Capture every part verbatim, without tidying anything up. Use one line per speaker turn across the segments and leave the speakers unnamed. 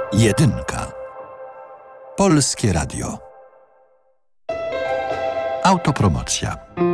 Jedynka. Polskie Radio. Autopromocja.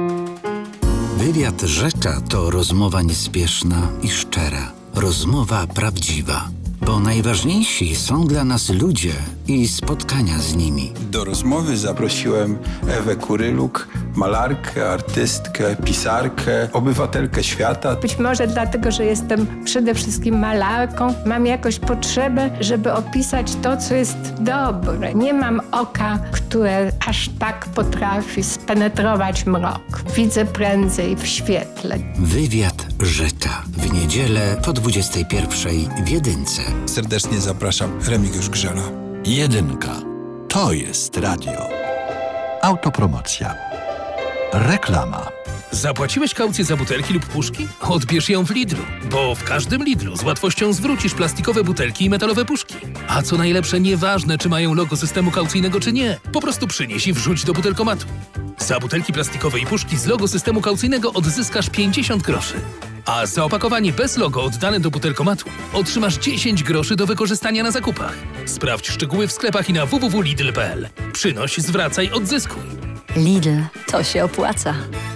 Wywiad Rzecza to rozmowa niespieszna i szczera. Rozmowa prawdziwa. Bo najważniejsi są dla nas ludzie i spotkania z nimi.
Do rozmowy zaprosiłem Ewę Kuryluk, malarkę, artystkę, pisarkę, obywatelkę świata.
Być może dlatego, że jestem przede wszystkim malarką, mam jakąś potrzebę, żeby opisać to, co jest dobre. Nie mam oka, które aż tak potrafi spenetrować mrok. Widzę prędzej w świetle.
Wywiad Rzecza. W niedzielę po dwudziestej pierwszej w Jedynce.
Serdecznie zapraszam, Remigiusz Grzela.
Jedynka. To jest radio. Autopromocja. Reklama.
Zapłaciłeś kaucję za butelki lub puszki? Odbierz ją w Lidlu, bo w każdym Lidlu z łatwością zwrócisz plastikowe butelki i metalowe puszki. A co najlepsze, nieważne czy mają logo systemu kaucyjnego czy nie, po prostu przynieś i wrzuć do butelkomatu. Za butelki plastikowe i puszki z logo systemu kaucyjnego odzyskasz pięćdziesiąt groszy. A za opakowanie bez logo oddane do butelkomatu otrzymasz dziesięć groszy do wykorzystania na zakupach. Sprawdź szczegóły w sklepach i na w w w kropka lidl kropka p l. Przynoś, zwracaj, odzyskuj.
Lidl, to się opłaca.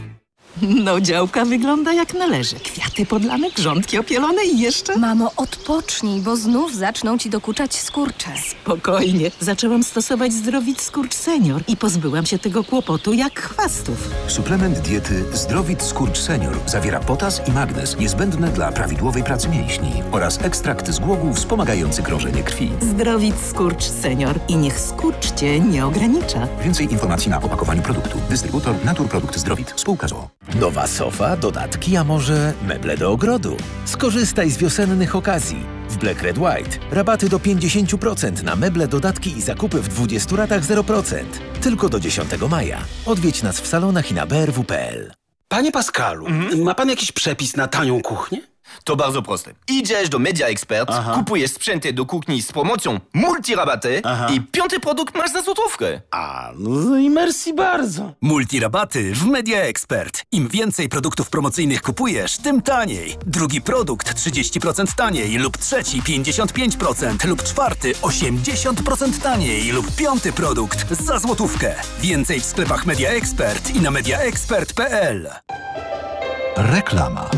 No, działka wygląda jak należy. Kwiaty podlane, grządki opielone i jeszcze...
Mamo, odpocznij, bo znów zaczną ci dokuczać skurcze.
Spokojnie. Zaczęłam stosować Zdrowit Skurcz Senior i pozbyłam się tego kłopotu jak chwastów.
Suplement diety Zdrowit Skurcz Senior zawiera potas i magnez niezbędne dla prawidłowej pracy mięśni oraz ekstrakt z głogów wspomagający krążenie krwi.
Zdrowit Skurcz Senior i niech skurcz cię nie ogranicza.
Więcej informacji na opakowaniu produktu. Dystrybutor Naturprodukt Zdrowit. Spółka z o o.
Nowa sofa, dodatki, a może meble do ogrodu? Skorzystaj z wiosennych okazji. W Black Red White rabaty do pięćdziesiąt procent na meble, dodatki i zakupy w dwudziestu ratach zero procent. Tylko do dziesiątego maja. Odwiedź nas w salonach i na b r w kropka p l.
Panie Pascalu, mhm. ma pan jakiś przepis na tanią kuchnię?
To bardzo proste. Idziesz do Media Expert, Aha. kupujesz sprzęty do kuchni z promocją multirabaty i piąty produkt masz za złotówkę.
A, no i merci bardzo.
Multirabaty w Media Expert. Im więcej produktów promocyjnych kupujesz, tym taniej. Drugi produkt trzydzieści procent taniej lub trzeci pięćdziesiąt pięć procent lub czwarty osiemdziesiąt procent taniej lub piąty produkt za złotówkę. Więcej w sklepach Media Expert i na media expert kropka p l.
Reklama.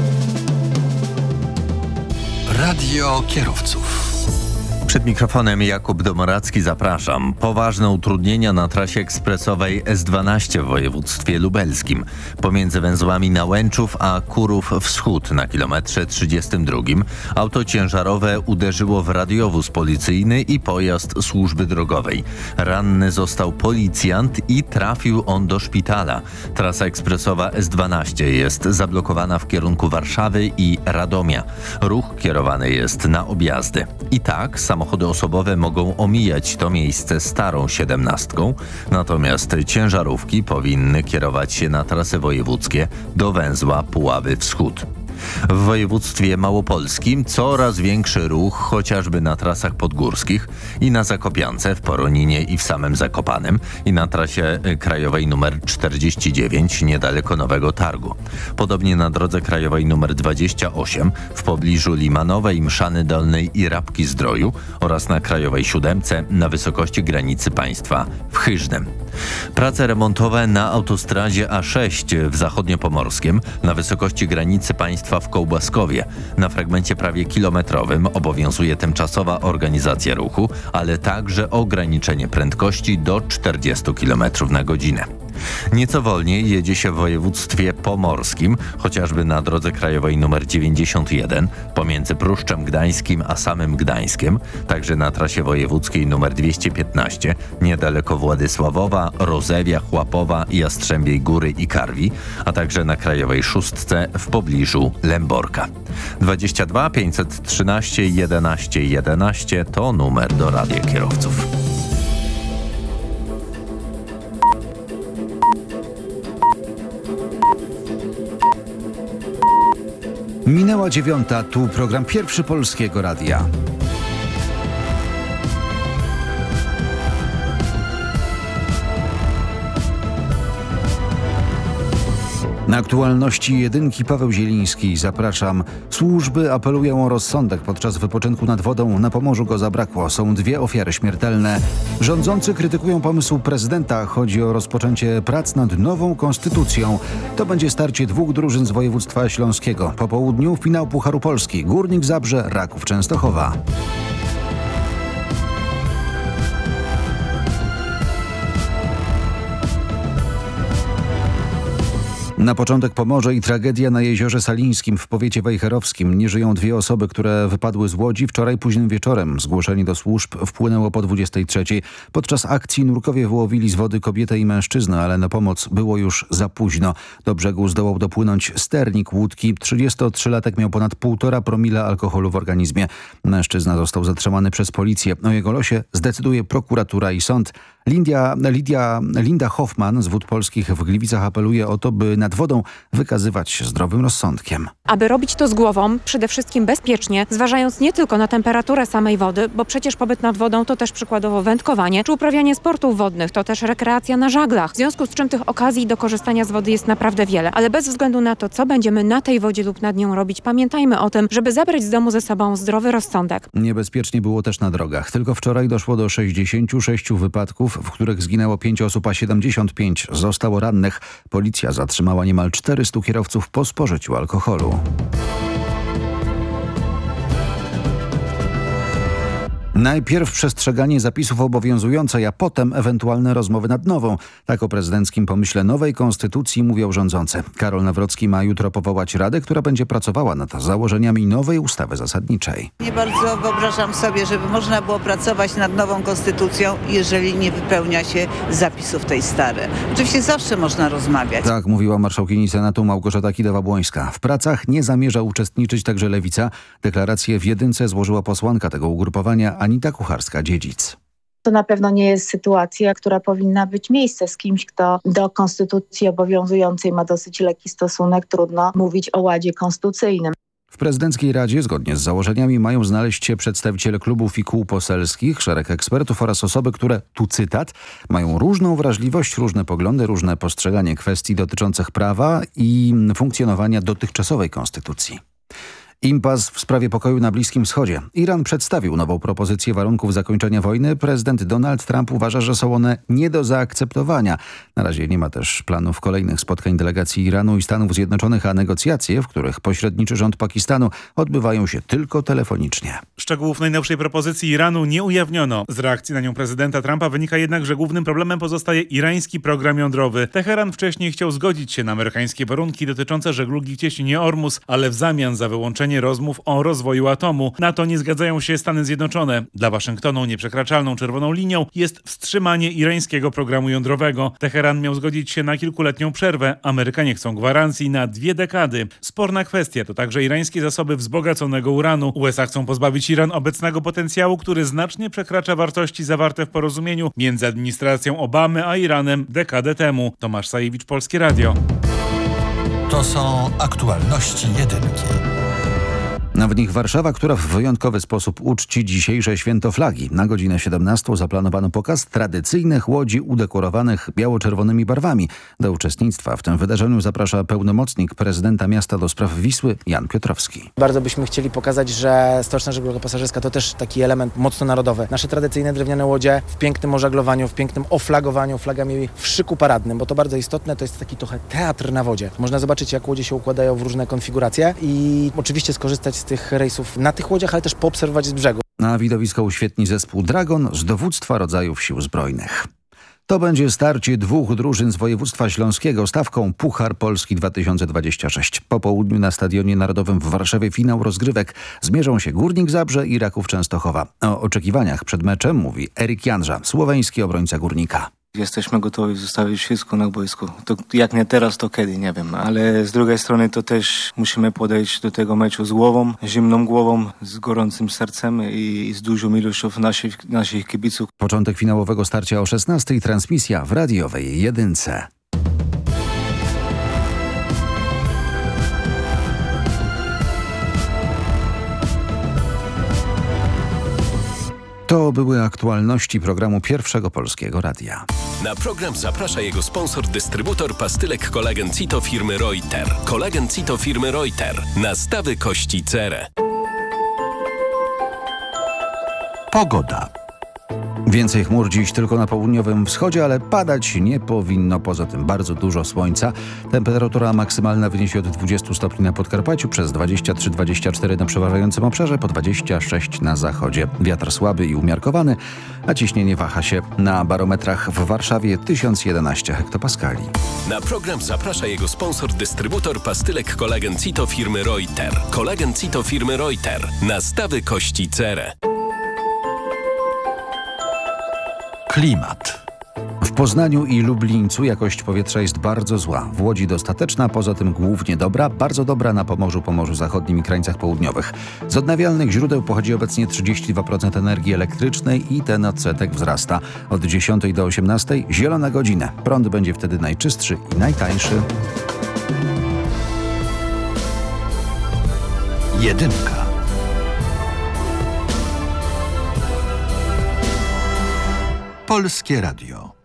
Radio kierowców.
Przed mikrofonem Jakub Domoracki, zapraszam. Poważne utrudnienia na trasie ekspresowej S dwanaście w województwie lubelskim. Pomiędzy węzłami Nałęczów a Kurów Wschód na kilometrze trzydziestym drugim auto ciężarowe uderzyło w radiowóz policyjny i pojazd służby drogowej. Ranny został policjant i trafił on do szpitala. Trasa ekspresowa S dwanaście jest zablokowana w kierunku Warszawy i Radomia. Ruch kierowany jest na objazdy. I tak samochody osobowe mogą omijać to miejsce starą siedemnastką, natomiast ciężarówki powinny kierować się na trasy wojewódzkie do węzła Puławy Wschód. W województwie małopolskim coraz większy ruch, chociażby na trasach podgórskich i na Zakopiance, w Poroninie i w samym Zakopanem i na trasie krajowej nr czterdzieści dziewięć niedaleko Nowego Targu. Podobnie na drodze krajowej nr dwadzieścia osiem w pobliżu Limanowej, Mszany Dolnej i Rabki Zdroju oraz na krajowej siódemce na wysokości granicy państwa w Chyżnem. Prace remontowe na autostradzie A sześć w Zachodniopomorskiem na wysokości granicy państwa w Kołbaskowie. Na fragmencie prawie kilometrowym obowiązuje tymczasowa organizacja ruchu, ale także ograniczenie prędkości do czterdziestu kilometrów na godzinę. Nieco wolniej jedzie się w województwie pomorskim, chociażby na drodze krajowej nr dziewięćdziesiąt jeden pomiędzy Pruszczem Gdańskim a samym Gdańskiem, także na trasie wojewódzkiej nr dwieście piętnaście niedaleko Władysławowa, Rozewia, Chłapowa, Jastrzębiej Góry i Karwi, a także na krajowej szóstce w pobliżu Lęborka. dwadzieścia dwa pięćset trzynaście jedenaście jedenaście to numer do radia kierowców.
Minęła dziewiąta, tu program Pierwszy Polskiego Radia. Na aktualności jedynki Paweł Zieliński. Zapraszam. Służby apelują o rozsądek. Podczas wypoczynku nad wodą na Pomorzu go zabrakło. Są dwie ofiary śmiertelne. Rządzący krytykują pomysł prezydenta. Chodzi o rozpoczęcie prac nad nową konstytucją. To będzie starcie dwóch drużyn z województwa śląskiego. Po południu finał Pucharu Polski. Górnik Zabrze, Raków Częstochowa. Na początek Pomorze i tragedia na Jeziorze Salińskim w powiecie wejherowskim. Nie żyją dwie osoby, które wypadły z łodzi wczoraj późnym wieczorem. Zgłoszenie do służb wpłynęło po dwudziestej trzeciej. Podczas akcji nurkowie wyłowili z wody kobietę i mężczyznę, ale na pomoc było już za późno. Do brzegu zdołał dopłynąć sternik łódki. trzydziestotrzylatek miał ponad półtora promila alkoholu w organizmie. Mężczyzna został zatrzymany przez policję. O jego losie zdecyduje prokuratura i sąd. Lidia, Lidia, Linda Hoffman z Wód Polskich w Gliwicach apeluje o to, by nad wodą wykazywać się zdrowym rozsądkiem.
Aby robić to z głową, przede wszystkim bezpiecznie, zważając nie tylko na temperaturę samej wody, bo przecież pobyt nad wodą to też przykładowo wędkowanie, czy uprawianie sportów wodnych, to też rekreacja na żaglach. W związku z czym tych okazji do korzystania z wody jest naprawdę wiele. Ale bez względu na to, co będziemy na tej wodzie lub nad nią robić, pamiętajmy o tym, żeby zabrać z domu ze sobą zdrowy rozsądek.
Niebezpiecznie było też na drogach. Tylko wczoraj doszło do sześćdziesięciu sześciu wypadków, w których zginęło pięć osób, a siedemdziesiąt pięć zostało rannych. Policja zatrzymała niemal czterystu kierowców po spożyciu alkoholu. Najpierw przestrzeganie zapisów obowiązującej, a potem ewentualne rozmowy nad nową. Tak o prezydenckim pomyśle nowej konstytucji mówią rządzący. Karol Nawrocki ma jutro powołać radę, która będzie pracowała nad założeniami nowej ustawy zasadniczej.
Nie bardzo wyobrażam sobie, żeby można było pracować nad nową konstytucją, jeżeli nie wypełnia się zapisów tej starej. Oczywiście zawsze można rozmawiać.
Tak mówiła marszałkini Senatu Małgorzata Kidawa-Błońska. W pracach nie zamierza uczestniczyć także Lewica. Deklarację w jedynce złożyła posłanka tego ugrupowania Anita Kucharska-Dziedzic.
To na pewno nie jest sytuacja, która powinna być miejsce z kimś, kto do konstytucji obowiązującej ma dosyć lekki stosunek. Trudno mówić o ładzie konstytucyjnym.
W prezydenckiej Radzie zgodnie z założeniami mają znaleźć się przedstawiciele klubów i kół poselskich, szereg ekspertów oraz osoby, które, tu cytat, mają różną wrażliwość, różne poglądy, różne postrzeganie kwestii dotyczących prawa i funkcjonowania dotychczasowej konstytucji. Impas w sprawie pokoju na Bliskim Wschodzie. Iran przedstawił nową propozycję warunków zakończenia wojny. Prezydent Donald Trump uważa, że są one nie do zaakceptowania. Na razie nie ma też planów kolejnych spotkań delegacji Iranu i Stanów Zjednoczonych, a negocjacje, w których pośredniczy rząd Pakistanu, odbywają się tylko telefonicznie.
Szczegółów najnowszej propozycji Iranu nie ujawniono. Z reakcji na nią prezydenta Trumpa wynika jednak, że głównym problemem pozostaje irański program jądrowy. Teheran wcześniej chciał zgodzić się na amerykańskie warunki dotyczące żeglugi w cieśninie Ormus, ale w zamian za wyłączenie rozmów o rozwoju atomu. Na to nie zgadzają się Stany Zjednoczone. Dla Waszyngtonu nieprzekraczalną czerwoną linią jest wstrzymanie irańskiego programu jądrowego. Teheran miał zgodzić się na kilkuletnią przerwę. Amerykanie chcą gwarancji na dwie dekady. Sporna kwestia to także irańskie zasoby wzbogaconego uranu. U S A chcą pozbawić Iran obecnego potencjału, który znacznie przekracza wartości zawarte w porozumieniu między administracją Obamy a Iranem dekadę temu. Tomasz Sajewicz, Polskie Radio.
To są aktualności jedynki.
A w nich Warszawa, która w wyjątkowy sposób uczci dzisiejsze święto flagi. Na godzinę siedemnastą zaplanowano pokaz tradycyjnych łodzi udekorowanych biało-czerwonymi barwami. Do uczestnictwa w tym wydarzeniu zaprasza pełnomocnik prezydenta miasta do spraw Wisły Jan Piotrowski.
Bardzo byśmy chcieli pokazać, że stoczna żegluga pasażerska to też taki element mocno narodowy. Nasze tradycyjne drewniane łodzie w pięknym ożaglowaniu, w pięknym oflagowaniu flagami w szyku paradnym, bo to bardzo istotne, to jest taki trochę teatr na wodzie. Można zobaczyć, jak łodzie się układają w różne konfiguracje i oczywiście skorzystać z tych rejsów na tych łodziach, ale też poobserwować z brzegu.
Na widowisko uświetni zespół Dragon z dowództwa rodzajów sił zbrojnych. To będzie starcie dwóch drużyn z województwa śląskiego stawką Puchar Polski dwa tysiące dwudziesty szósty. Po południu na Stadionie Narodowym w Warszawie finał rozgrywek. Zmierzą się Górnik Zabrze i Raków Częstochowa. O oczekiwaniach przed meczem mówi Erik Janża, słoweński obrońca Górnika.
Jesteśmy gotowi zostawić wszystko na boisku. To jak nie teraz, to kiedy, nie wiem. Ale z drugiej strony to też musimy podejść do tego meczu z głową, zimną głową, z gorącym sercem i z dużą ilością naszych, naszych kibiców.
Początek finałowego starcia o szesnastej, transmisja w radiowej jedynce. To były aktualności programu Pierwszego Polskiego Radia.
Na program zaprasza jego sponsor, dystrybutor pastylek kolagen Cito firmy Reuter. Kolagen Cito firmy Reuter. Nastawy kości cerę.
Pogoda. Więcej chmur dziś tylko na południowym wschodzie, ale padać nie powinno. Poza tym bardzo dużo słońca. Temperatura maksymalna wyniesie od dwudziestu stopni na Podkarpaciu, przez dwadzieścia trzy dwadzieścia cztery na przeważającym obszarze, po dwadzieścia sześć na zachodzie. Wiatr słaby i umiarkowany, a ciśnienie waha się. Na barometrach w Warszawie tysiąc jedenaście hektopaskali.
Na program zaprasza jego sponsor, dystrybutor pastylek kolagen Cito firmy Reuter. Kolagen Cito firmy Reuter. Nastawy kości cerę.
Klimat. W Poznaniu i Lublińcu jakość powietrza jest bardzo zła. W Łodzi dostateczna, poza tym głównie dobra, bardzo dobra na Pomorzu, Pomorzu Zachodnim i krańcach południowych. Z odnawialnych źródeł pochodzi obecnie trzydzieści dwa procent energii elektrycznej i ten odsetek wzrasta. Od dziesiątej do osiemnastej zielona godzina. Prąd będzie wtedy najczystszy i najtańszy.
Jedynka. Polskie Radio.